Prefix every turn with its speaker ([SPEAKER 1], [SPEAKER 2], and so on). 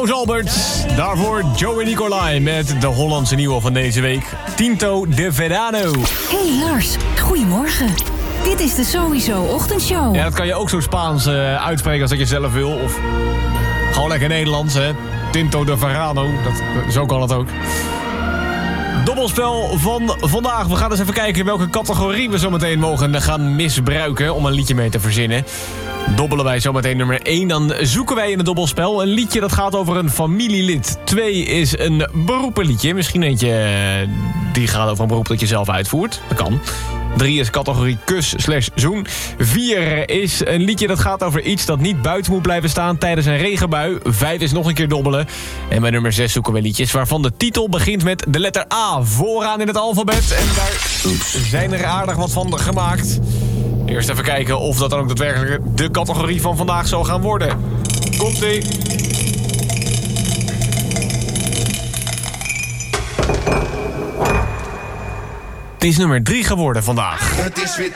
[SPEAKER 1] Koos Albert. Daarvoor Joey Nicolai met de Hollandse nieuwe van deze week. Tinto de Verano.
[SPEAKER 2] Hey Lars, goedemorgen. Dit is de Sowieso Ochtendshow.
[SPEAKER 1] Ja, dat kan je ook zo Spaans uitspreken als dat je zelf wil. Of gewoon lekker Nederlands, hè. Tinto de Verano, zo kan het ook. Dobbelspel van vandaag. We gaan eens even kijken welke categorie we zometeen mogen gaan misbruiken om een liedje mee te verzinnen. Dobbelen wij zometeen nummer 1, dan zoeken wij in het dobbelspel een liedje dat gaat over een familielid. 2 is een beroepenliedje. Misschien eentje die gaat over een beroep dat je zelf uitvoert. Dat kan. 3 is categorie kus/zoen. 4 is een liedje dat gaat over iets dat niet buiten moet blijven staan tijdens een regenbui. 5 is nog een keer dobbelen. En bij nummer 6 zoeken we liedjes waarvan de titel begint met de letter A vooraan in het alfabet. En daar zijn er aardig wat van gemaakt. Eerst even kijken of dat dan ook daadwerkelijk de categorie van vandaag zal gaan worden. Komt-ie! Het is nummer 3 geworden vandaag.
[SPEAKER 3] Het is weer